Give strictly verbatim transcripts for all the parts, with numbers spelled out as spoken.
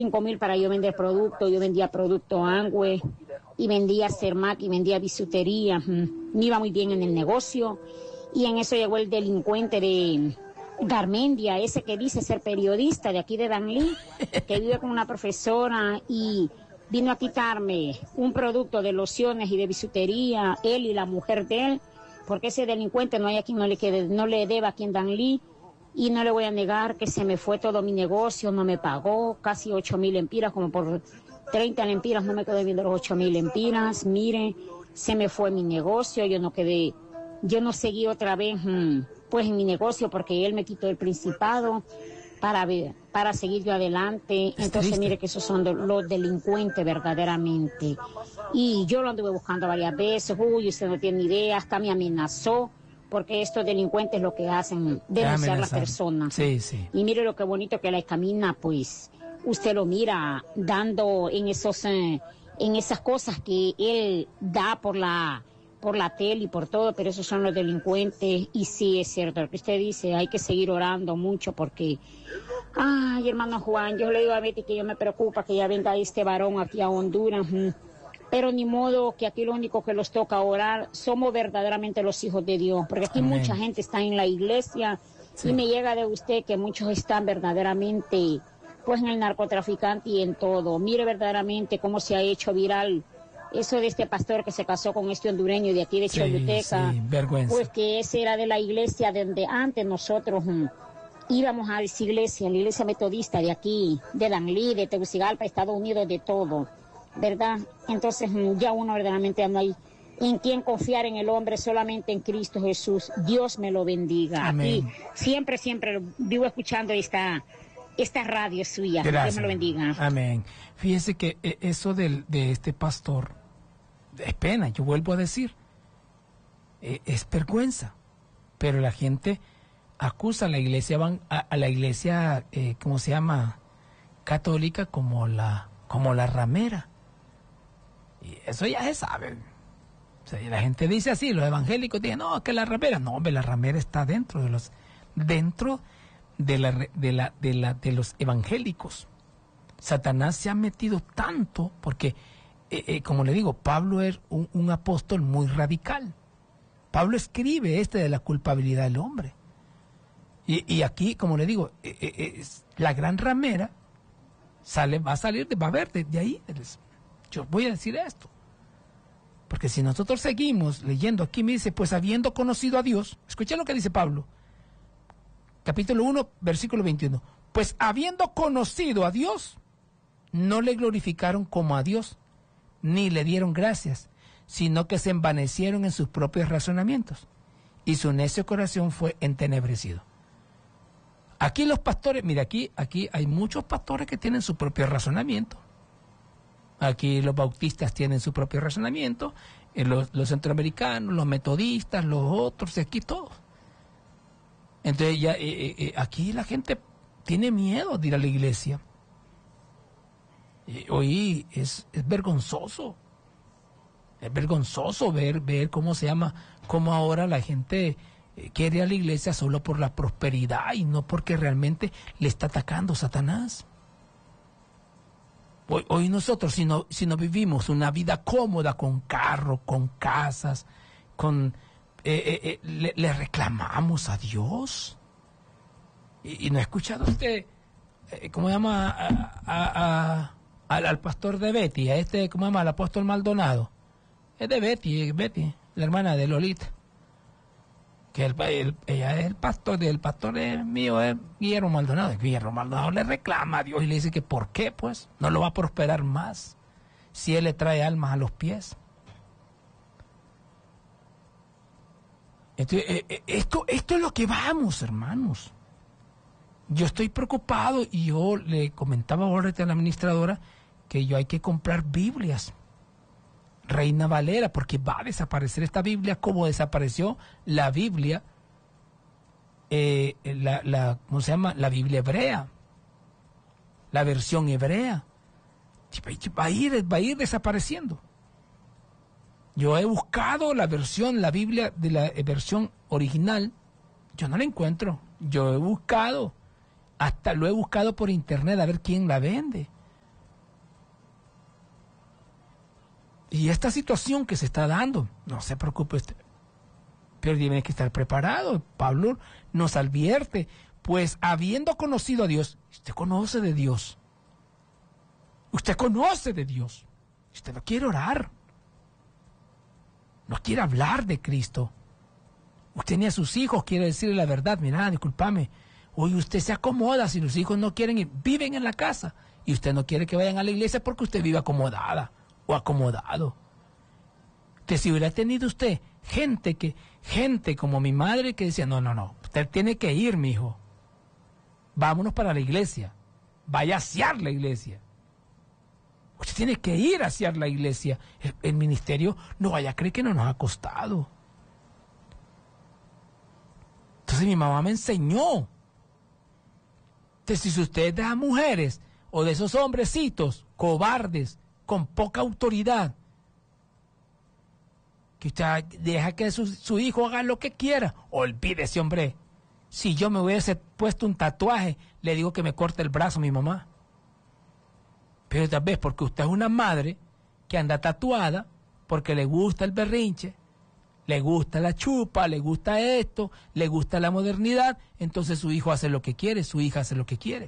cinco mil para yo vender producto, yo vendía producto Angüe, y vendía Cermac, y vendía bisutería, mm, me iba muy bien en el negocio, y en eso llegó el delincuente de Garmendia, ese que dice ser periodista de aquí de Danlí, que vive con una profesora, y vino a quitarme un producto de lociones y de bisutería, él y la mujer de él, porque ese delincuente no hay a quien no le quede, no le deba aquí en Danlí. Y no le voy a negar que se me fue todo mi negocio, no me pagó casi ocho mil empiras, como por treinta lempiras no me quedé viendo los ocho mil empiras. Mire, se me fue mi negocio, yo no quedé, yo no seguí otra vez mmm, pues en mi negocio porque él me quitó el principado para ver, para seguir yo adelante. Es Entonces triste. Mire que esos son de, los delincuentes verdaderamente. Y yo lo anduve buscando varias veces, uy, usted no tiene idea, hasta me amenazó. Porque estos delincuentes lo que hacen, denunciar a las personas. Sí, sí. Y mire lo que bonito que la camina, pues, usted lo mira dando en esos, eh, en esas cosas que él da por la, por la tele y por todo, pero esos son los delincuentes. Y sí, es cierto, lo que usted dice, hay que seguir orando mucho porque, ay, hermano Juan, yo le digo a Betty que yo me preocupa que ya venga este varón aquí a Honduras. Pero ni modo que aquí lo único que los toca orar, somos verdaderamente los hijos de Dios, porque aquí Amén. Mucha gente está en la iglesia, sí. Y me llega de usted que muchos están verdaderamente pues en el narcotraficante y en todo. Mire verdaderamente cómo se ha hecho viral eso de este pastor que se casó con este hondureño de aquí de Choluteca, sí, sí, vergüenza. Pues que ese era de la iglesia donde antes nosotros hmm, íbamos a esa iglesia, la iglesia metodista de aquí, de Danlí, de Tegucigalpa, Estados Unidos, de todo. ¿Verdad? Entonces ya uno verdaderamente no hay en quién confiar en el hombre, solamente en Cristo Jesús. Dios me lo bendiga. Amén. Y siempre, siempre vivo escuchando esta, esta radio suya. Gracias. Dios me lo bendiga. Amén. Fíjese que eso del, de este pastor es pena, yo vuelvo a decir, es vergüenza, pero la gente acusa a la iglesia, a, a la iglesia, eh, ¿cómo se llama? Católica como la, como la ramera. Y eso ya se sabe. O sea, la gente dice así, los evangélicos dicen, no, que la ramera, no, hombre, la ramera está dentro de los, dentro de la, de la, de la, de los evangélicos. Satanás se ha metido tanto, porque, eh, eh, como le digo, Pablo es un, un apóstol muy radical. Pablo escribe este de la culpabilidad del hombre. Y, y aquí, como le digo, eh, eh, es la gran ramera sale, va a salir, de, va a haber de, de ahí. Yo voy a decir esto, porque si nosotros seguimos leyendo aquí, me dice, pues habiendo conocido a Dios, escuchen lo que dice Pablo, capítulo uno, versículo veintiuno, pues habiendo conocido a Dios, no le glorificaron como a Dios, ni le dieron gracias, sino que se envanecieron en sus propios razonamientos, y su necio corazón fue entenebrecido. Aquí los pastores, mira, aquí, aquí hay muchos pastores que tienen su propio razonamiento. Aquí los bautistas tienen su propio razonamiento, eh, los, los centroamericanos, los metodistas, los otros, aquí todos. Entonces ya eh, eh, aquí la gente tiene miedo de ir a la iglesia. Eh, hoy es, es vergonzoso. Es vergonzoso ver, ver cómo se llama, cómo ahora la gente eh, quiere ir a la iglesia solo por la prosperidad y no porque realmente le está atacando Satanás. Hoy, hoy nosotros, si no, si no vivimos una vida cómoda, con carro, con casas, con eh, eh, eh, le, le reclamamos a Dios. Y, y no ha escuchado usted, eh, ¿cómo se llama? A, a, a, al, al pastor de Betty, a este, ¿cómo se llama? Al apóstol Maldonado. Es de Betty, es Betty, la hermana de Lolita. Que el, el, ella es el pastor, del pastor es mío, es Guillermo Maldonado. Guillermo Maldonado le reclama a Dios y le dice que ¿por qué? Pues no lo va a prosperar más si él le trae almas a los pies. Entonces, eh, eh, esto, esto es lo que vamos, hermanos. Yo estoy preocupado y yo le comentaba ahora a la administradora que yo hay que comprar Biblias. Reina Valera, porque va a desaparecer esta Biblia como desapareció la Biblia, eh, la, la, ¿cómo se llama? La Biblia hebrea, la versión hebrea. Va a ir, va a ir desapareciendo. Yo he buscado la versión, la Biblia de la versión original, yo no la encuentro. Yo he buscado, hasta lo he buscado por internet a ver quién la vende. Y esta situación que se está dando, no se preocupe usted, pero tiene que estar preparado. Pablo nos advierte, pues habiendo conocido a Dios, usted conoce de Dios, usted conoce de Dios, usted no quiere orar, no quiere hablar de Cristo, usted ni a sus hijos quiere decirle la verdad. Mira, discúlpame, hoy usted se acomoda, si los hijos no quieren ir, viven en la casa, y usted no quiere que vayan a la iglesia porque usted vive acomodada o acomodado. Que si hubiera tenido usted gente que, gente como mi madre que decía, no, no, no, usted tiene que ir, mi hijo, vámonos para la iglesia, vaya a asear la iglesia. Usted tiene que ir a asear la iglesia. El, el ministerio no vaya a creer que no nos ha costado. Entonces mi mamá me enseñó. Entonces, si usted es de esas mujeres o de esos hombrecitos cobardes, con poca autoridad, que usted deja que su, su hijo haga lo que quiera, olvídese, hombre. Si yo me hubiese puesto un tatuaje, le digo que me corte el brazo a mi mamá. Pero tal vez porque usted es una madre que anda tatuada, porque le gusta el berrinche, le gusta la chupa, le gusta esto, le gusta la modernidad, entonces su hijo hace lo que quiere, su hija hace lo que quiere.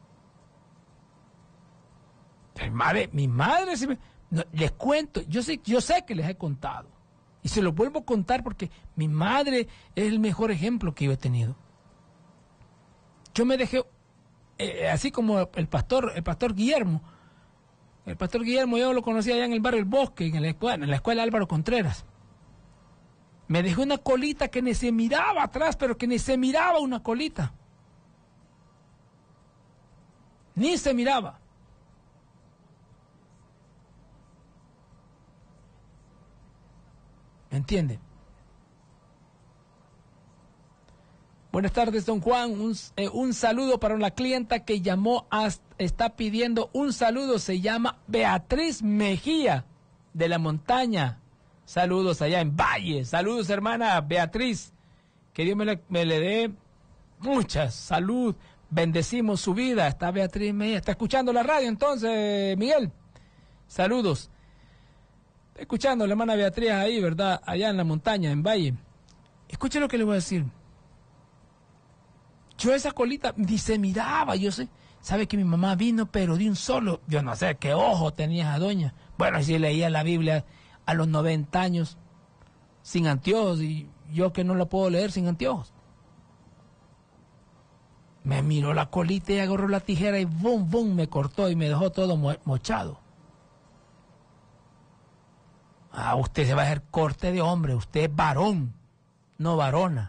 Mi madre, mi madre si me, no, les cuento, yo sé, yo sé que les he contado, y se lo vuelvo a contar porque mi madre es el mejor ejemplo que yo he tenido. Yo me dejé, eh, así como el pastor, el pastor Guillermo, el pastor Guillermo yo lo conocí allá en el barrio El Bosque, en la escuela, en la escuela Álvaro Contreras. Me dejó una colita que ni se miraba atrás, pero que ni se miraba una colita. Ni se miraba. ¿Me entiende? Buenas tardes, don Juan. Un, eh, un saludo para una clienta que llamó, a, está pidiendo un saludo. Se llama Beatriz Mejía, de la Montaña. Saludos allá en Valle. Saludos, hermana Beatriz. Que Dios me le, me le dé mucha salud. Bendecimos su vida. Está Beatriz Mejía. ¿Está escuchando la radio entonces, Miguel? Saludos. Está escuchando a la hermana Beatriz ahí, ¿verdad? Allá en la montaña, en Valle. Escuche lo que le voy a decir. Yo esa colita ni se miraba, yo sé. Sabe que mi mamá vino, pero de un solo, yo no sé qué ojo tenía esa doña. Bueno, si leía la Biblia a los noventa años, sin anteojos, y yo que no la puedo leer sin anteojos. Me miró la colita y agarró la tijera y bum, bum, me cortó y me dejó todo mo mochado. Ah, usted se va a hacer corte de hombre, usted es varón, no varona.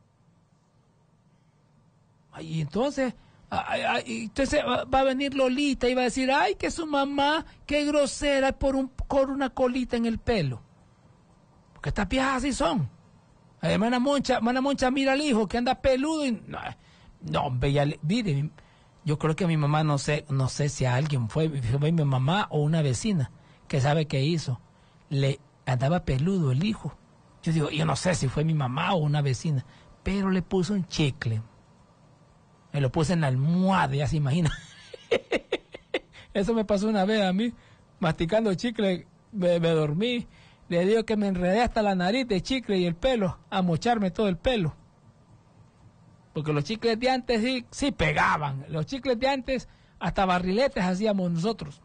Y entonces, ay, ay, entonces va a venir Lolita y va a decir, ay, que su mamá, qué grosera por, un, por una colita en el pelo. Porque estas viejas así son. Ay, hermana Moncha, hermana Moncha mira al hijo que anda peludo y... No, no hombre, ya le, mire, yo creo que mi mamá, no sé, no sé si a alguien fue, fue mi mamá o una vecina que sabe qué hizo. Le andaba peludo el hijo. Yo digo, yo no sé si fue mi mamá o una vecina, pero le puso un chicle. Me lo puse en la almohada, ya se imagina. Eso me pasó una vez a mí, masticando chicle, me, me dormí. Le digo que me enredé hasta la nariz de chicle y el pelo, a mocharme todo el pelo. Porque los chicles de antes sí, sí pegaban. Los chicles de antes, hasta barriletes hacíamos nosotros.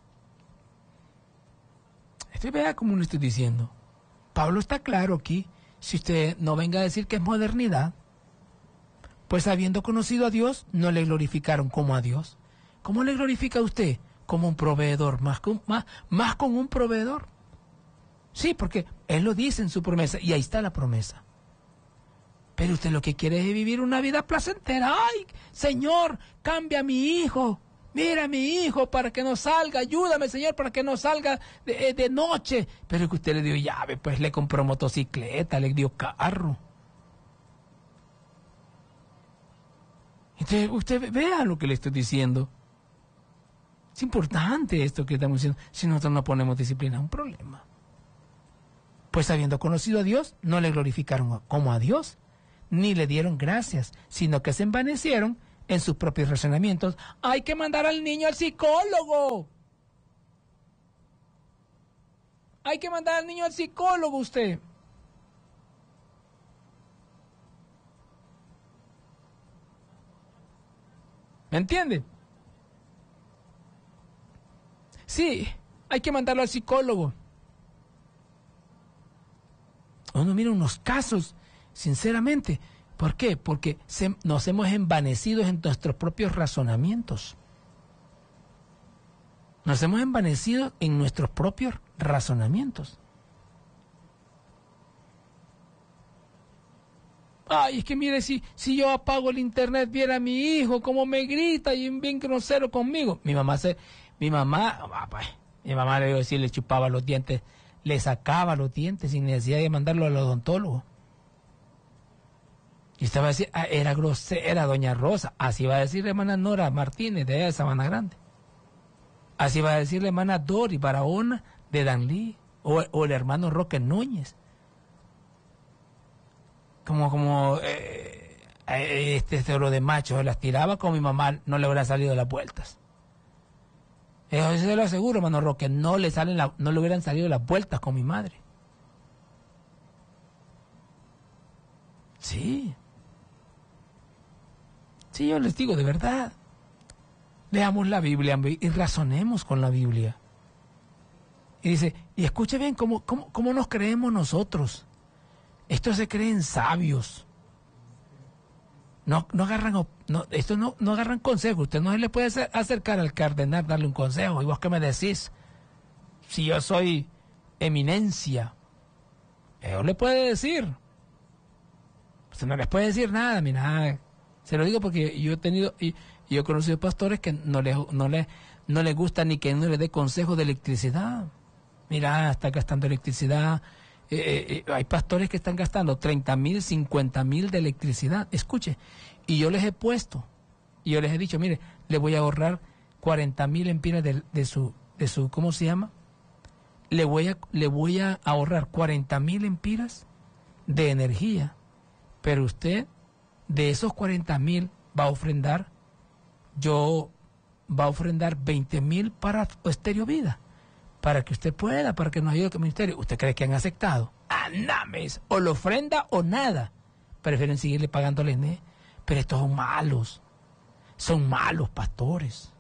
Usted vea como le estoy diciendo. Pablo está claro aquí. Si usted no venga a decir que es modernidad, pues habiendo conocido a Dios, no le glorificaron como a Dios. ¿Cómo le glorifica a usted? Como un proveedor, más con, más, más con un proveedor. Sí, porque Él lo dice en su promesa, y ahí está la promesa. Pero usted lo que quiere es vivir una vida placentera. ¡Ay, Señor, cambia a mi hijo! Mira a mi hijo para que no salga, ayúdame, Señor, para que no salga de, de noche. Pero que usted le dio llave, pues le compró motocicleta, le dio carro. Entonces, usted vea lo que le estoy diciendo. Es importante esto que estamos diciendo. Si nosotros no ponemos disciplina, es un problema. Pues habiendo conocido a Dios, no le glorificaron como a Dios, ni le dieron gracias, sino que se envanecieron en sus propios razonamientos. Hay que mandar al niño al psicólogo. hay que mandar al niño al psicólogo usted. ¿Me entiende? Sí, hay que mandarlo al psicólogo. Uno mira unos casos, sinceramente. ¿Por qué? Porque se, nos hemos envanecido en nuestros propios razonamientos. Nos hemos envanecido en nuestros propios razonamientos. Ay, es que mire, si, si yo apago el internet, viera a mi hijo cómo me grita y bien grosero conmigo. Mi mamá se, mi mamá, mi mamá le iba a decir, le chupaba los dientes, le sacaba los dientes sin necesidad de mandarlo al odontólogo. Y usted va a decir, ah, era grosera doña Rosa. Así va a decir la hermana Nora Martínez de allá de Sabana Grande. Así va a decir la hermana Dori Barahona de Danlí. O, o el hermano Roque Núñez. Como, como eh, este cero de machos las tiraba con mi mamá, no le hubiera salido las vueltas. Eso se lo aseguro, hermano Roque, no le salen la, no le hubieran salido las vueltas con mi madre. Sí. Sí, yo les digo de verdad. Leamos la Biblia y razonemos con la Biblia. Y dice, y escuche bien cómo, cómo, cómo nos creemos nosotros. Estos se creen sabios. No, no agarran, no, esto no, no agarran consejos. Usted no se le puede acercar al cardenal, darle un consejo. ¿Y vos qué me decís? Si yo soy eminencia. Él le puede decir. Usted no les puede decir nada, mira. Se lo digo porque yo he tenido, y yo he conocido pastores que no les, no les, no les gusta ni que uno les dé consejos de electricidad. Mira, está gastando electricidad. Eh, eh, hay pastores que están gastando treinta mil, cincuenta mil de electricidad. Escuche, y yo les he puesto, y yo les he dicho, mire, le voy a ahorrar cuarenta mil empiras de, de su, de su, ¿cómo se llama? Le voy a, le voy a ahorrar cuarenta mil empiras de energía, pero usted, de esos cuarenta mil va a ofrendar, yo, va a ofrendar veinte mil para Estéreo Vida. Para que usted pueda, para que nos ayude el ministerio. ¿Usted cree que han aceptado? ¡Anames! O lo ofrenda o nada. Prefieren seguirle pagándole, ¿eh? Pero estos son malos. Son malos pastores.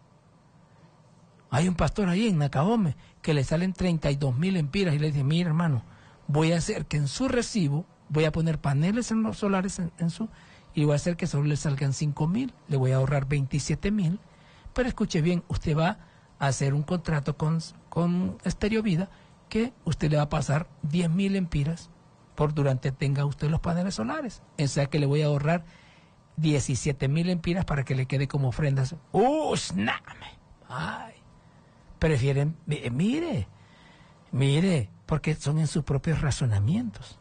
Hay un pastor ahí en Nacaome que le salen treinta y dos mil empiras y le dice, mira hermano, voy a hacer que en su recibo, voy a poner paneles en los solares en, en su, y voy a hacer que solo le salgan cinco mil, le voy a ahorrar veintisiete mil, pero escuche bien, usted va a hacer un contrato con, con Estéreo Vida que usted le va a pasar diez mil empiras por durante tenga usted los paneles solares. O sea que le voy a ahorrar diecisiete mil empiras para que le quede como ofrendas. ¡Uh, snap! ¡Ay! Prefieren, mire, mire, porque son en sus propios razonamientos.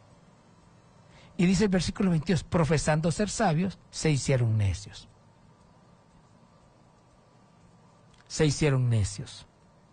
Y dice el versículo veintidós, profesando ser sabios, se hicieron necios. Se hicieron necios.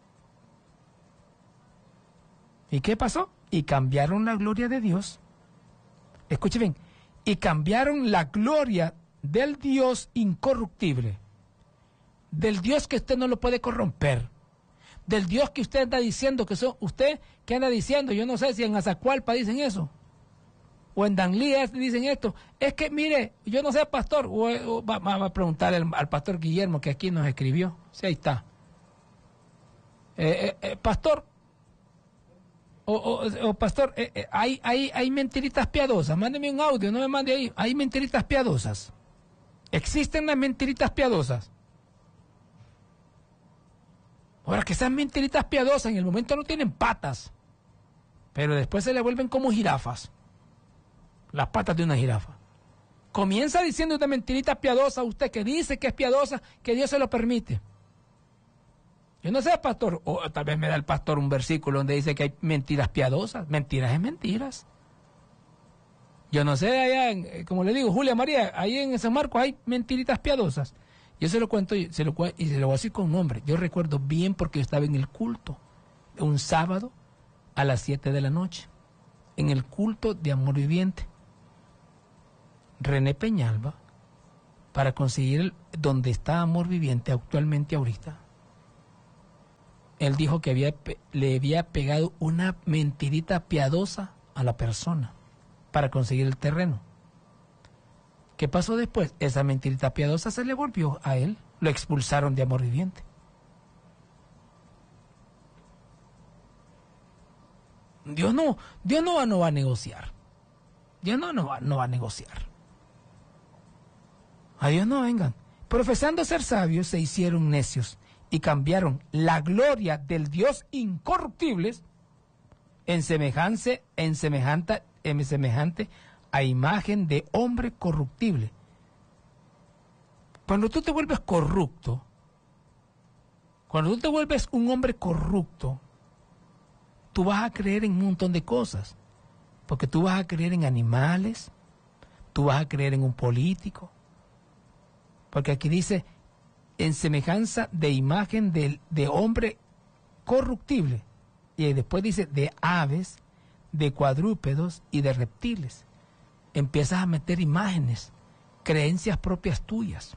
¿Y qué pasó? Y cambiaron la gloria de Dios. Escuche bien. Y cambiaron la gloria del Dios incorruptible. Del Dios que usted no lo puede corromper. Del Dios que usted anda diciendo que son, usted que anda diciendo, yo no sé si en Azacualpa dicen eso. O en Danlí dicen esto. Es que, mire, yo no sé, pastor, o, o, va, va a preguntarle al, al pastor Guillermo que aquí nos escribió. Sí, ahí está. Eh, eh, eh, pastor, o, o, o pastor, eh, eh, hay, hay, hay mentiritas piadosas. Mándeme un audio, no me mande ahí. Hay mentiritas piadosas. Existen las mentiritas piadosas. Ahora, que esas mentiritas piadosas en el momento no tienen patas, pero después se le vuelven como jirafas. Las patas de una jirafa. Comienza diciendo una mentirita piadosa, usted que dice que es piadosa, que Dios se lo permite. Yo no sé, pastor, o tal vez me da el pastor un versículo donde dice que hay mentiras piadosas. Mentiras es mentiras. Yo no sé, allá, en, como le digo, Julia María, ahí en San Marcos hay mentiritas piadosas. Yo se lo cuento y se lo, y se lo voy a decir con nombre. Yo recuerdo bien porque yo estaba en el culto, un sábado a las siete de la noche, en el culto de Amor Viviente. René Peñalba, para conseguir el, donde está Amor Viviente actualmente ahorita, Él dijo que había, le había pegado una mentirita piadosa a la persona para conseguir el terreno. ¿Qué pasó después? Esa mentirita piadosa se le volvió a él. Lo expulsaron de Amor Viviente. Dios no, Dios no va, no va a negociar. Dios no, no, va, no va a negociar. A Dios no vengan. Profesando ser sabios, se hicieron necios y cambiaron la gloria del Dios incorruptible en semejante, en semejante, en semejante a imagen de hombre corruptible. Cuando tú te vuelves corrupto, cuando tú te vuelves un hombre corrupto, tú vas a creer en un montón de cosas. Porque tú vas a creer en animales, tú vas a creer en un político. Porque aquí dice, en semejanza de imagen de, de hombre corruptible. Y después dice, de aves, de cuadrúpedos y de reptiles. Empiezas a meter imágenes, creencias propias tuyas.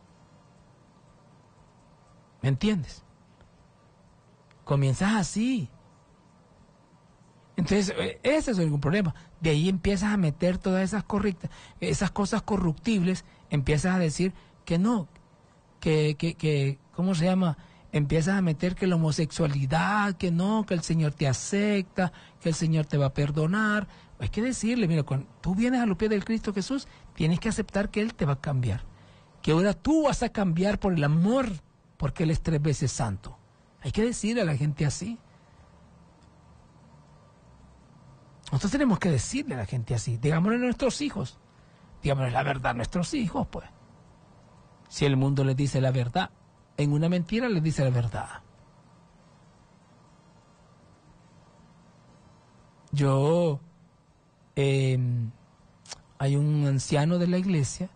¿Me entiendes? Comienzas así. Entonces, ese es ningún problema. De ahí empiezas a meter todas esas correctas, esas cosas corruptibles, empiezas a decir que no, que, que, que, ¿cómo se llama? Empiezas a meter que la homosexualidad, que no, que el Señor te acepta, que el Señor te va a perdonar. Hay que decirle, mira, cuando tú vienes a los pies del Cristo Jesús, tienes que aceptar que Él te va a cambiar. Que ahora tú vas a cambiar por el amor, porque Él es tres veces santo. Hay que decirle a la gente así. Nosotros tenemos que decirle a la gente así, digámosle a nuestros hijos, digámosle la verdad a nuestros hijos, pues. Si el mundo les dice la verdad, en una mentira les dice la verdad. Yo, eh, hay un anciano de la iglesia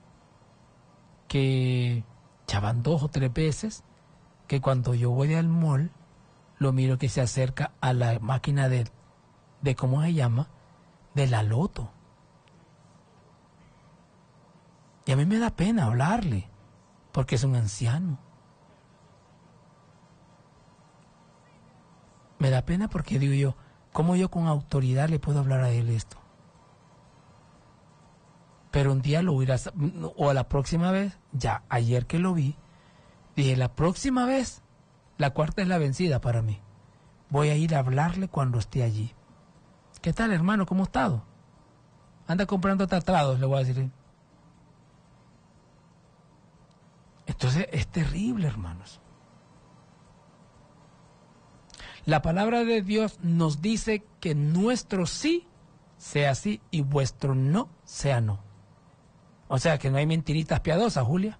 que ya van dos o tres veces, que cuando yo voy al mall, lo miro que se acerca a la máquina de de cómo se llama, de la loto. Y a mí me da pena hablarle, porque es un anciano. Me da pena porque digo yo, ¿cómo yo con autoridad le puedo hablar a él esto? Pero un día lo voy a, o la próxima vez, ya ayer que lo vi, dije, la próxima vez, la cuarta es la vencida para mí. Voy a ir a hablarle cuando esté allí. ¿Qué tal, hermano? ¿Cómo ha estado? Anda comprando tratados, le voy a decir. Entonces, es terrible, hermanos. La palabra de Dios nos dice que nuestro sí sea sí y vuestro no sea no. O sea, que no hay mentiritas piadosas, Julia.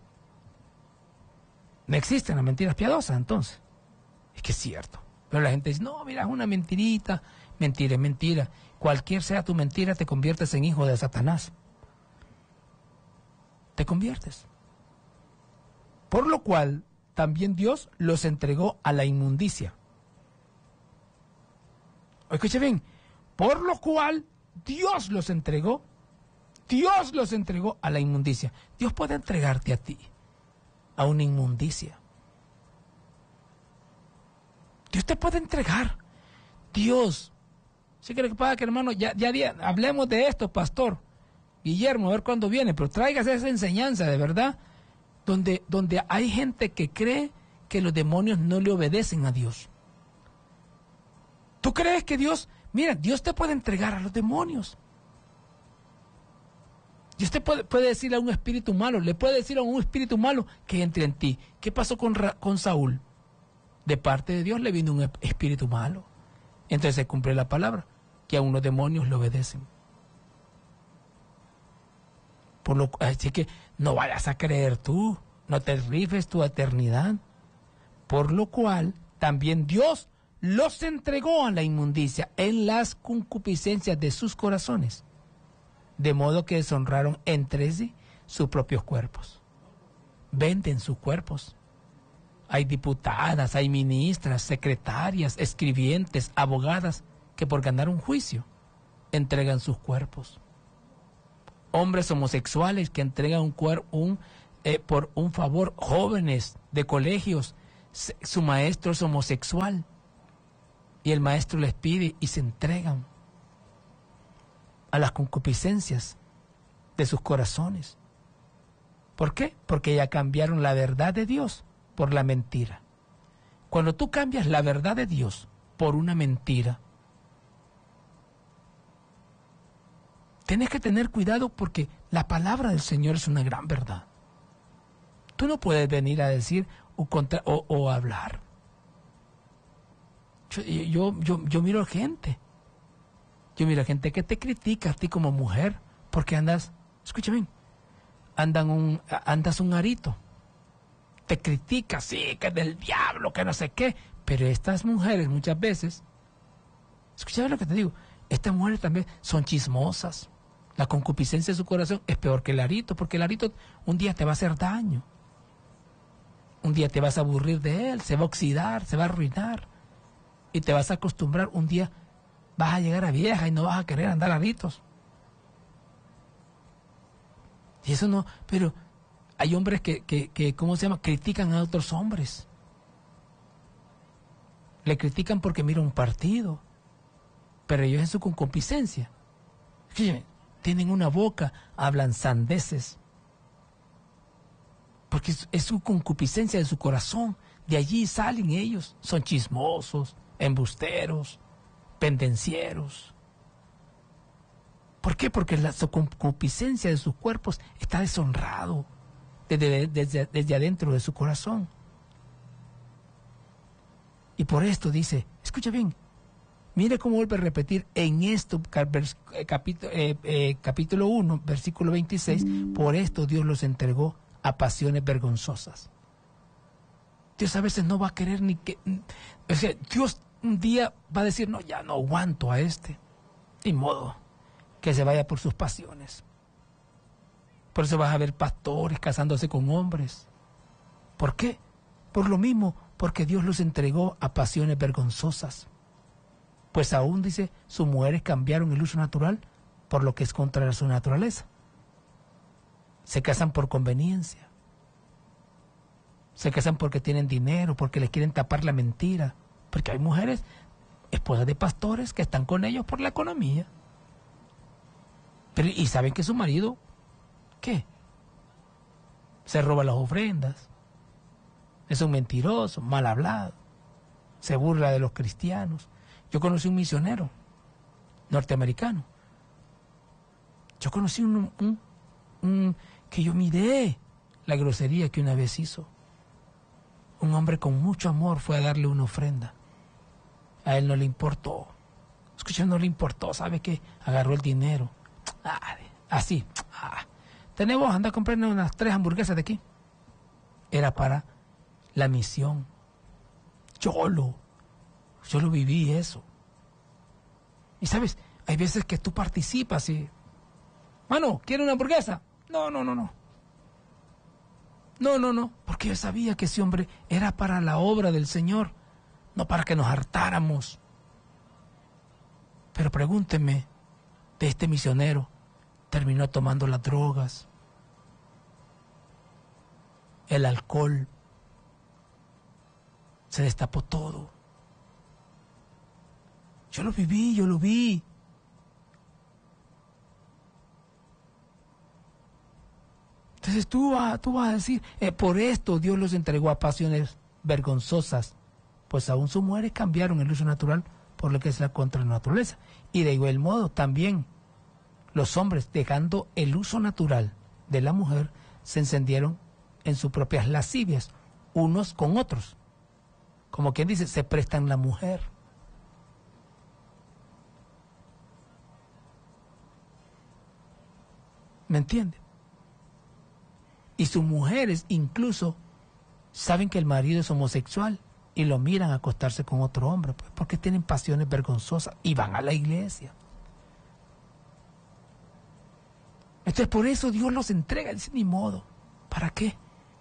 No existen las mentiras piadosas, entonces. Es que es cierto. Pero la gente dice, no, mira, es una mentirita. Mentira, es mentira. Cualquier sea tu mentira, te conviertes en hijo de Satanás. Te conviertes. Por lo cual, también Dios los entregó a la inmundicia. Escuche bien. Por lo cual, Dios los entregó. Dios los entregó a la inmundicia. Dios puede entregarte a ti a una inmundicia. Dios te puede entregar. Dios. Sí que pasa que, hermano, ya, ya, ya hablemos de esto, pastor Guillermo, a ver cuándo viene, pero traigas esa enseñanza de verdad, donde, donde hay gente que cree que los demonios no le obedecen a Dios. ¿Tú crees que Dios, mira, Dios te puede entregar a los demonios? Dios te puede, puede decir a un espíritu malo, le puede decir a un espíritu malo que entre en ti. ¿Qué pasó con, con Saúl? De parte de Dios le vino un espíritu malo. Entonces se cumple la palabra, que a unos demonios le obedecen. Por lo, así que no vayas a creer tú, no te rifes tu eternidad. Por lo cual también Dios los entregó a la inmundicia en las concupiscencias de sus corazones, de modo que deshonraron entre sí sus propios cuerpos. Venden sus cuerpos. Hay diputadas, hay ministras, secretarias, escribientes, abogadas que por ganar un juicio entregan sus cuerpos. Hombres homosexuales que entregan un cuerpo un, eh, por un favor, jóvenes de colegios, su maestro es homosexual Y el maestro les pide y se entregan a las concupiscencias de sus corazones. ¿Por qué? Porque ya cambiaron la verdad de Dios por la mentira. Cuando tú cambias la verdad de Dios por una mentira, tienes que tener cuidado porque la palabra del Señor es una gran verdad. Tú no puedes venir a decir o, contra, o, o hablar. Yo, yo, yo, yo miro gente. Yo miro gente que te critica a ti como mujer porque andas, escúchame, andan un, andas un arito. Te critica, sí, que es del diablo, que no sé qué. Pero estas mujeres muchas veces, escúchame lo que te digo, estas mujeres también son chismosas. La concupiscencia de su corazón es peor que el arito, porque el arito un día te va a hacer daño. Un día te vas a aburrir de él, se va a oxidar, se va a arruinar. Y te vas a acostumbrar, un día vas a llegar a vieja y no vas a querer andar aritos. Y eso no, pero hay hombres que, que, que, ¿cómo se llama? Critican a otros hombres. Le critican porque mira un partido, pero ellos en su concupiscencia, fíjense, tienen una boca, hablan sandeces, porque es, es su concupiscencia de su corazón. De allí salen ellos, son chismosos, embusteros, pendencieros. ¿Por qué? Porque la su concupiscencia de sus cuerpos está deshonrado desde, desde, desde adentro de su corazón. Y por esto dice, escucha bien, mire cómo vuelve a repetir en esto, capítulo, eh, eh, capítulo uno, versículo veintiséis, por esto Dios los entregó a pasiones vergonzosas. Dios a veces no va a querer ni que... O sea, Dios un día va a decir, no, ya no aguanto a este. Ni modo que se vaya por sus pasiones. Por eso vas a ver pastores casándose con hombres. ¿Por qué? Por lo mismo, porque Dios los entregó a pasiones vergonzosas. Pues aún, dice, sus mujeres cambiaron el uso natural por lo que es contra su naturaleza. Se casan por conveniencia. Se casan porque tienen dinero, porque les quieren tapar la mentira. Porque hay mujeres, esposas de pastores, que están con ellos por la economía. Pero, y saben que su marido, ¿qué? Se roba las ofrendas. Es un mentiroso, mal hablado. Se burla de los cristianos. Yo conocí un misionero norteamericano. Yo conocí un, un, un que yo miré la grosería que una vez hizo. Un hombre con mucho amor fue a darle una ofrenda. A él no le importó. Escucha, no le importó. ¿Sabe qué? Agarró el dinero. Ah, así. Ah. Tenemos, anda a comprarnos unas tres hamburguesas de aquí. Era para la misión. Yo lo, yo lo viví eso. Y sabes, hay veces que tú participas y... Mano, ¿quiere una hamburguesa? No, no, no, no. No, no, no. Porque yo sabía que ese hombre era para la obra del Señor, no para que nos hartáramos. Pero pregúnteme, de este misionero, terminó tomando las drogas, el alcohol, se destapó todo. Yo lo viví, yo lo vi. Entonces tú, tú vas a decir, eh, por esto Dios los entregó a pasiones vergonzosas, pues aún sus mujeres cambiaron el uso natural por lo que es la contra la naturaleza. Y de igual modo también los hombres, dejando el uso natural de la mujer, se encendieron en sus propias lascivias, unos con otros. Como quien dice, se prestan la mujer. ¿Me entiende? Y sus mujeres incluso saben que el marido es homosexual y lo miran a acostarse con otro hombre, pues porque tienen pasiones vergonzosas y van a la iglesia. Entonces por eso Dios los entrega, dice, ni modo. ¿Para qué?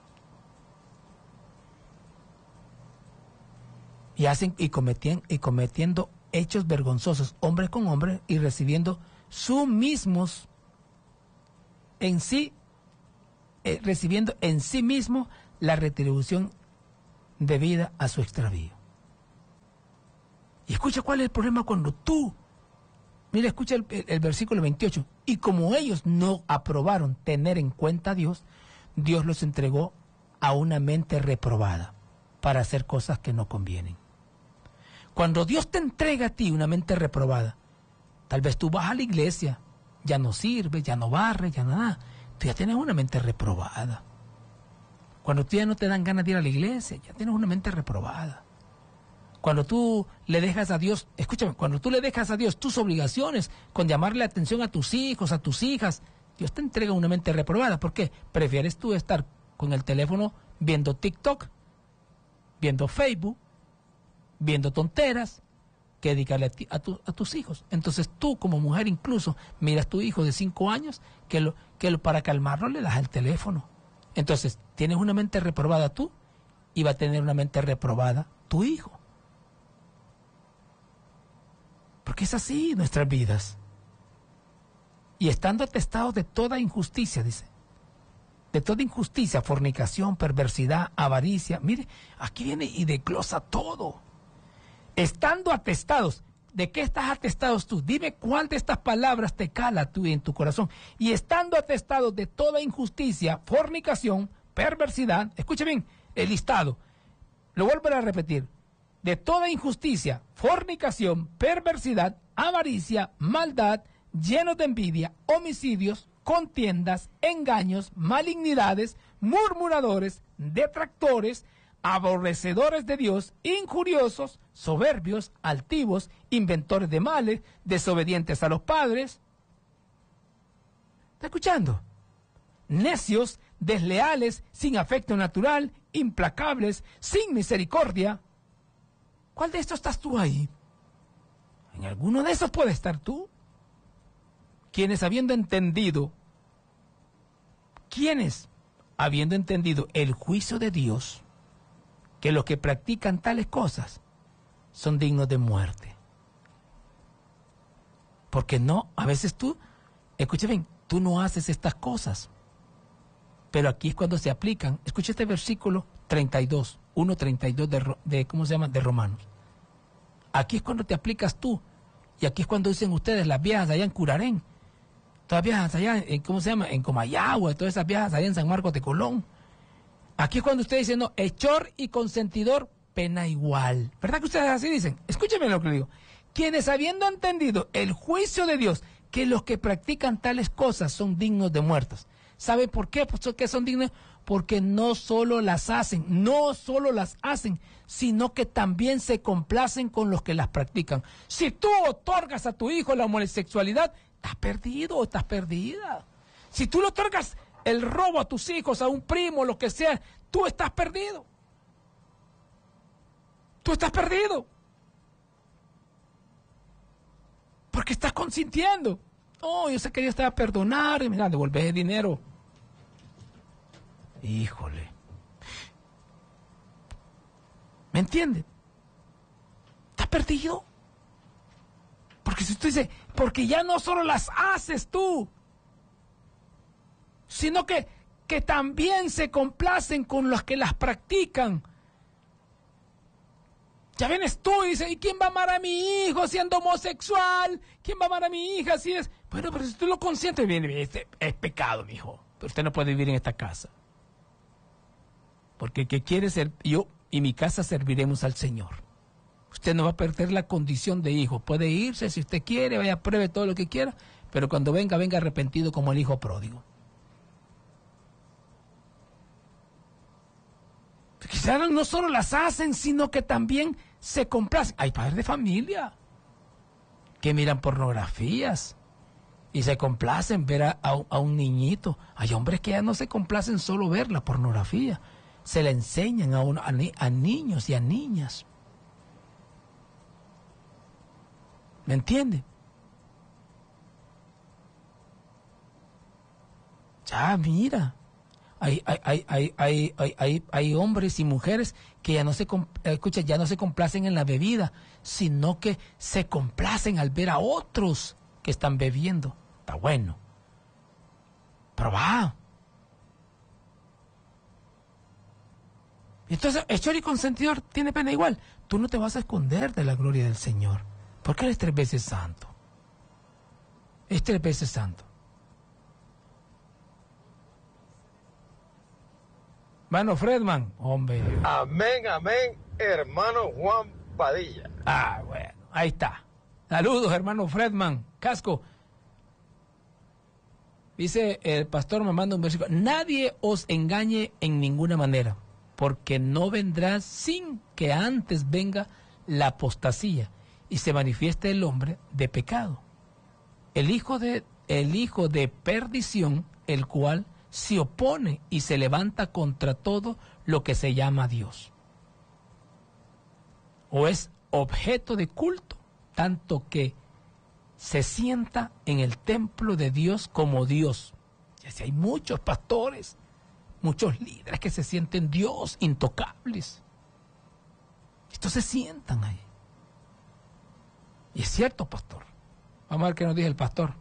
Y hacen y cometiendo, y cometiendo hechos vergonzosos, hombres con hombres, y recibiendo sus mismos en sí, eh, recibiendo en sí mismo la retribución debida a su extravío. Y Escucha cuál es el problema cuando tú, mira, escucha el, el, el versículo veintiocho, y como ellos no aprobaron tener en cuenta a Dios, Dios los entregó a una mente reprobada para hacer cosas que no convienen. Cuando Dios te entrega a ti una mente reprobada, tal vez tú vas a la iglesia, ya no sirves, ya no barres, ya nada, tú ya tienes una mente reprobada. Cuando tú ya no te dan ganas de ir a la iglesia, ya tienes una mente reprobada. Cuando tú le dejas a Dios, escúchame, cuando tú le dejas a Dios tus obligaciones con llamarle atención a tus hijos, a tus hijas, Dios te entrega una mente reprobada. ¿Por qué? Prefieres tú estar con el teléfono viendo TikTok, viendo Facebook, viendo tonteras, que dedicarle a, ti, a, tu, a tus hijos. Entonces tú como mujer incluso miras a tu hijo de cinco años que, lo, que lo, para calmarlo le das el teléfono. Entonces tienes una mente reprobada tú y va a tener una mente reprobada tu hijo. Porque es así nuestras vidas. Y estando atestados de toda injusticia, dice, de toda injusticia, fornicación, perversidad, avaricia. Mire, aquí viene y desglosa todo. Estando atestados, ¿de qué estás atestados tú? Dime cuál de estas palabras te cala tú en tu corazón. Y estando atestados de toda injusticia, fornicación, perversidad, escuche bien el listado, lo vuelvo a repetir, de toda injusticia, fornicación, perversidad, avaricia, maldad, llenos de envidia, homicidios, contiendas, engaños, malignidades, murmuradores, detractores, aborrecedores de Dios, injuriosos, soberbios, altivos, inventores de males, desobedientes a los padres. ¿Está escuchando? Necios, desleales, sin afecto natural, implacables, sin misericordia. ¿Cuál de estos estás tú ahí? En alguno de esos puede estar tú. Quienes habiendo entendido, quienes habiendo entendido el juicio de Dios, que los que practican tales cosas son dignos de muerte. Porque no, a veces tú, escucha bien, tú no haces estas cosas. Pero aquí es cuando se aplican. Escucha este versículo treinta y dos, uno treinta y dos de, de, ¿cómo se llama? De Romanos. Aquí es cuando te aplicas tú. Y aquí es cuando dicen ustedes, las viejas allá en Curarén, todas las viejas allá, en, ¿cómo se llama? En Comayagua, todas esas viejas allá en San Marcos de Colón. Aquí es cuando ustedes dicen, no, hechor y consentidor, pena igual. ¿Verdad que ustedes así dicen? Escúcheme lo que le digo. Quienes habiendo entendido el juicio de Dios, que los que practican tales cosas son dignos de muertos. ¿Sabe por qué? Pues que son dignos, porque no solo las hacen, no solo las hacen, sino que también se complacen con los que las practican. Si tú otorgas a tu hijo la homosexualidad, estás perdido o estás perdida. Si tú le otorgas el robo a tus hijos, a un primo, lo que sea, tú estás perdido. Tú estás perdido. Porque estás consintiendo. Oh, yo sé que Dios te va a perdonar. Y mira, devolver el dinero. Híjole. ¿Me entiendes? Estás perdido. Porque si tú dices, porque ya no solo las haces tú, sino que, que también se complacen con los que las practican. Ya vienes tú y dices, ¿y quién va a amar a mi hijo siendo homosexual? ¿Quién va a amar a mi hija si es...? Bueno, pero si tú lo consientes, viene, es, es pecado, mi hijo. Pero usted no puede vivir en esta casa. Porque el que quiere ser, yo y mi casa serviremos al Señor. Usted no va a perder la condición de hijo. Puede irse si usted quiere, vaya, pruebe todo lo que quiera, pero cuando venga, venga arrepentido como el hijo pródigo. Quizás no solo las hacen, sino que también se complacen. Hay padres de familia que miran pornografías y se complacen ver a, a, a un niñito. Hay hombres que ya no se complacen solo ver la pornografía, se la enseñan a, un, a, a niños y a niñas. ¿Me entiende? Ya, mira. Hay, hay, hay, hay, hay, hay, hay, hay hombres y mujeres que ya no se escucha, ya no se complacen en la bebida, sino que se complacen al ver a otros que están bebiendo. Está bueno. Probá. Entonces, hechor y consentidor tiene pena igual. tú no te vas a esconder de la gloria del Señor, porque Él es tres veces santo. Es tres veces santo. Hermano Fredman, hombre. Amén, amén, hermano Juan Padilla. Ah, bueno, ahí está. Saludos, hermano Fredman. Casco. Dice el pastor, me manda un versículo. Nadie os engañe en ninguna manera, porque no vendrá sin que antes venga la apostasía y se manifieste el hombre de pecado, el hijo de, el hijo de perdición, el cual se opone y se levanta contra todo lo que se llama Dios, o es objeto de culto, tanto que se sienta en el templo de Dios como Dios. Y así hay muchos pastores, muchos líderes que se sienten Dios, intocables. Estos se sientan ahí. Y es cierto, pastor. Vamos a ver qué nos dice el pastor.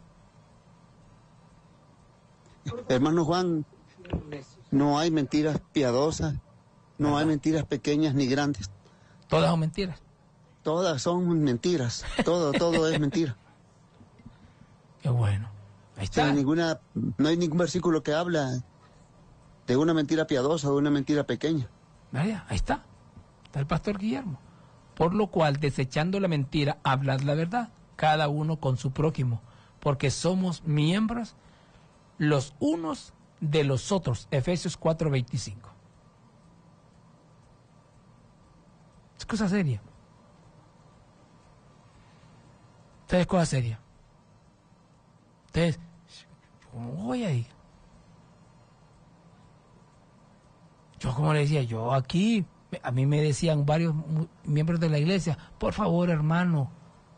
Hermano Juan, no hay mentiras piadosas, no hay mentiras pequeñas ni grandes. Todas son mentiras. Todas son mentiras, todo, todo es mentira. Qué bueno. Ahí O está. sea, ninguna, no hay ningún versículo que habla de una mentira piadosa o de una mentira pequeña. Vaya, ahí está. Está el pastor Guillermo. Por lo cual, desechando la mentira, hablad la verdad, cada uno con su prójimo, porque somos miembros los unos de los otros. Efesios cuatro veinticinco. Es cosa seria. Ustedes es cosa seria. Ustedes, ¿cómo voy ahí? Yo, como le decía, yo aquí, a mí me decían varios miembros de la iglesia, por favor, hermano,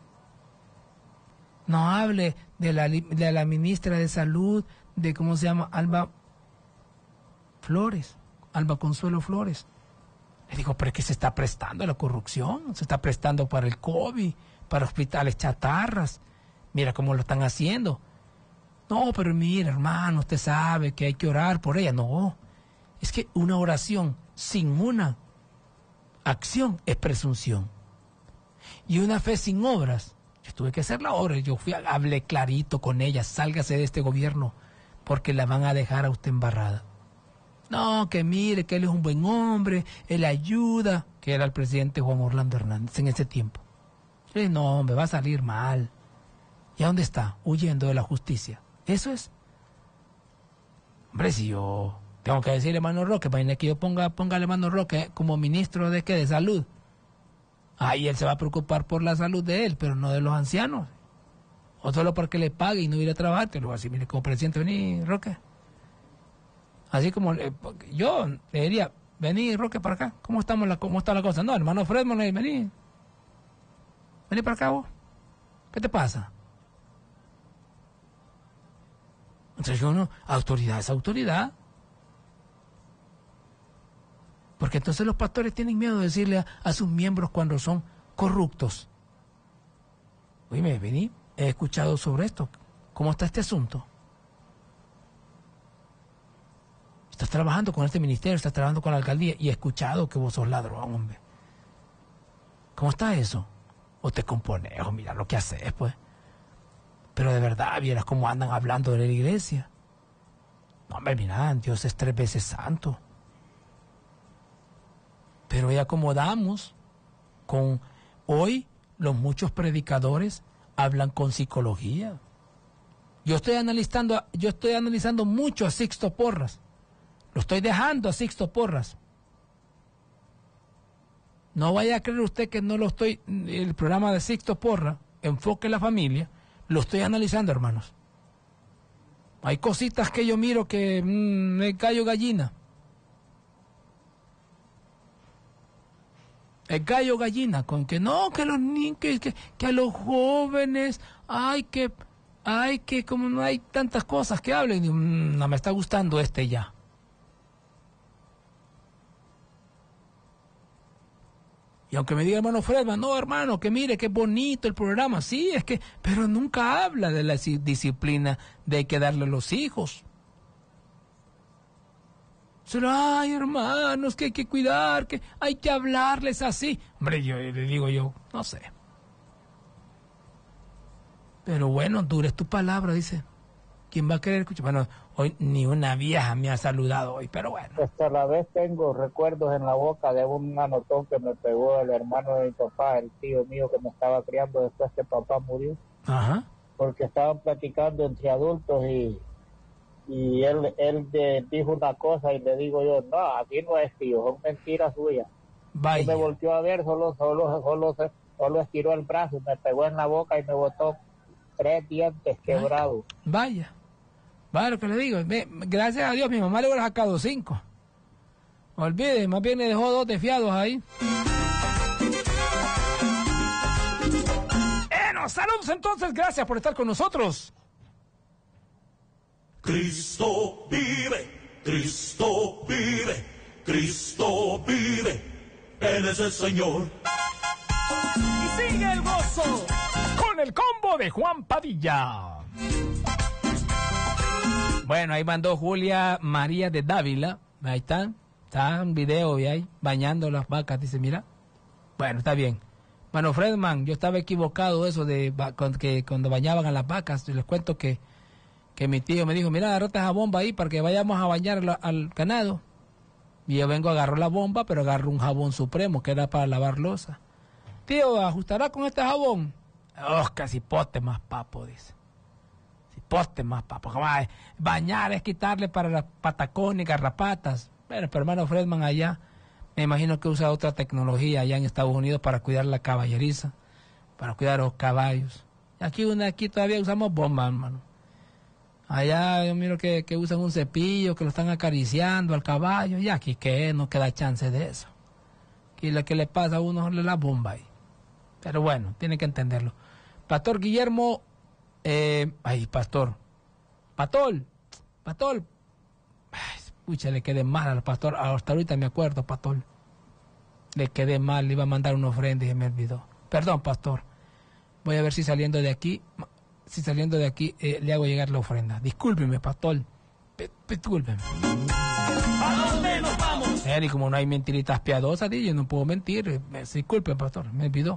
no hable de la, de la ministra de Salud, de cómo se llama, Alba Flores, Alba Consuelo Flores. Le digo, pero es que se está prestando a la corrupción, se está prestando para el COVID, para hospitales chatarras. Mira cómo lo están haciendo. No, pero mira, hermano, usted sabe que hay que orar por ella. No, es que una oración sin una acción es presunción. Y una fe sin obras, yo tuve que hacer la obra. Yo fui, hablé clarito con ella, sálgase de este gobierno, porque la van a dejar a usted embarrada. No, que mire, que él es un buen hombre, él ayuda, que era el presidente Juan Orlando Hernández en ese tiempo. Yo le dije, no, hombre, va a salir mal. ¿Y a dónde está? Huyendo de la justicia. Eso es. Hombre, si yo tengo que decirle a hermano Roque, para que yo ponga, ponga al hermano Roque como ministro de qué, de salud. Ahí él se va a preocupar por la salud de él, pero no de los ancianos. O solo porque le pague y no ir a trabajar. Te lo voy a decir, mire, como presidente, vení, Roque. Así como eh, yo le diría, vení, Roque, para acá. ¿Cómo estamos la, cómo está la cosa? No, hermano Fredman, vení. Vení para acá vos. ¿Qué te pasa? Entonces yo no, autoridad es autoridad. Porque entonces los pastores tienen miedo de decirle a, a sus miembros cuando son corruptos. Oye, vení, he escuchado sobre esto. ¿Cómo está este asunto? Estás trabajando con este ministerio, estás trabajando con la alcaldía y he escuchado que vos sos ladrón, hombre. ¿Cómo está eso? O te compones, o mira lo que haces, pues. Pero de verdad, vieras cómo andan hablando de la iglesia. No, hombre, mira, Dios es tres veces santo. Pero hoy acomodamos con... Hoy los muchos predicadores hablan con psicología. Yo estoy analizando, yo estoy analizando mucho a Sixto Porras. Lo estoy dejando a Sixto Porras. No vaya a creer usted que no lo estoy... El programa de Sixto Porras, Enfoque la Familia, lo estoy analizando, hermanos. Hay cositas que yo miro que mmm, me callo gallina. El gallo gallina, con que no, que los niños, que, que, que a los jóvenes, hay que, hay que, como no hay tantas cosas que hablen, y, mmm, no me está gustando este ya. Y aunque me diga hermano Fredman, no hermano, que mire, qué bonito el programa, sí, es que, pero nunca habla de la disciplina de que darle a los hijos. Solo, ay, hermanos, que hay que cuidar, que hay que hablarles así. Hombre, yo le digo yo, no sé. Pero bueno, dures tu palabra, dice. ¿Quién va a querer escuchar? Bueno, hoy ni una vieja me ha saludado hoy, pero bueno. Hasta la vez tengo recuerdos en la boca de un manotón que me pegó el hermano de mi papá, el tío mío que me estaba criando después que papá murió. Ajá. Porque estaban platicando entre adultos y, y él, él de, dijo una cosa y le digo yo, no, aquí no es tío, son mentiras suyas. Vaya. Y me volteó a ver, solo, solo, solo, solo, solo estiró el brazo, me pegó en la boca y me botó tres dientes quebrados. Vaya. Vaya lo que le digo. Gracias a Dios, mi mamá le hubiera sacado cinco. No olvide, más bien le dejó dos desfiados ahí. Bueno, saludos entonces, gracias por estar con nosotros. Cristo vive, Cristo vive, Cristo vive, Él es el Señor. Y sigue el gozo con el combo de Juan Padilla. Bueno, ahí mandó Julia María de Dávila. Ahí está, está un video y ahí, bañando las vacas, dice, mira. Bueno, está bien. Bueno, Fredman, yo estaba equivocado eso de que cuando bañaban a las vacas. Les cuento que, que mi tío me dijo, mira, agarrate esa bomba ahí para que vayamos a bañar al, al ganado. Y yo vengo, agarro la bomba, pero agarro un jabón supremo que era para lavar losa. Tío, ¿ajustará con este jabón? Oh, casi poste más papo, dice. Si poste más papo. Ay, bañar es quitarle para las patacones, garrapatas. Bueno, pero hermano Fredman allá, me imagino que usa otra tecnología allá en Estados Unidos para cuidar la caballeriza, para cuidar los caballos. Aquí, una, aquí todavía usamos bomba, hermano. Allá yo miro que, que usan un cepillo, que lo están acariciando al caballo. Y aquí que no queda chance de eso. Aquí lo que le pasa a uno es la bomba ahí. Pero bueno, tiene que entenderlo. Pastor Guillermo, eh, ay, pastor, pastor, pastor, ay, pucha, le quedé mal al pastor, hasta ahorita me acuerdo, pastor, le quedé mal, le iba a mandar una ofrenda y se me olvidó. Perdón, pastor, voy a ver si saliendo de aquí, si saliendo de aquí eh, le hago llegar la ofrenda. Discúlpeme, pastor, P discúlpeme. ¿A dónde nos vamos? Eh, y como no hay mentiritas piadosas, yo no puedo mentir, me, disculpe, pastor, me olvidó.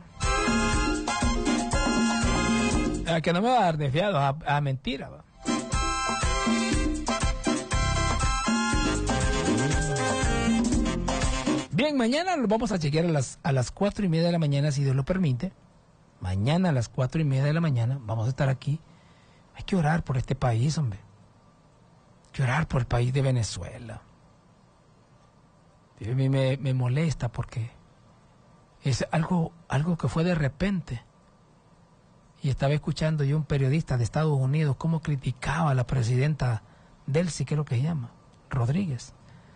Eh, que no me va a dar de fiado a, a mentira, va. Bien, mañana lo vamos a chequear a las, a las cuatro y media de la mañana, si Dios lo permite. Mañana a las cuatro y media de la mañana vamos a estar aquí. Hay que orar por este país, hombre. Hay que orar por el país de Venezuela. A mí me, me molesta porque es algo, algo que fue de repente. Y estaba escuchando yo un periodista de Estados Unidos cómo criticaba a la presidenta Delcy, que es lo que se llama, Rodríguez.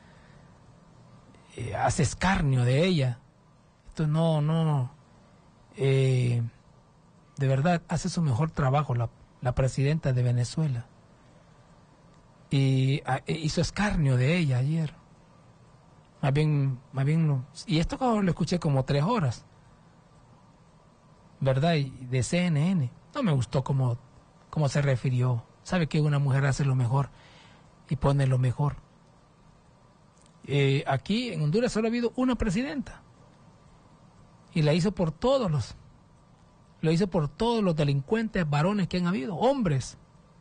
Eh, hace escarnio de ella. Esto no, no, eh, de verdad hace su mejor trabajo la, la presidenta de Venezuela. Y a, hizo escarnio de ella ayer. Más bien, más bien, y esto lo escuché como tres horas, ¿verdad? Y de C N N. No me gustó cómo, cómo se refirió. Sabe que una mujer hace lo mejor y pone lo mejor. Eh, aquí en Honduras solo ha habido una presidenta y la hizo por todos los, lo hizo por todos los delincuentes varones que han habido, hombres.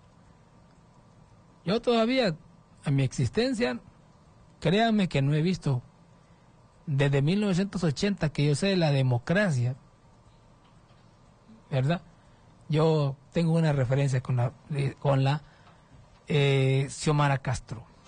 Yo todavía, en mi existencia, créanme que no he visto desde mil novecientos ochenta que yo sé de la democracia, ¿verdad? Yo tengo una referencia con la con la eh, Xiomara Castro.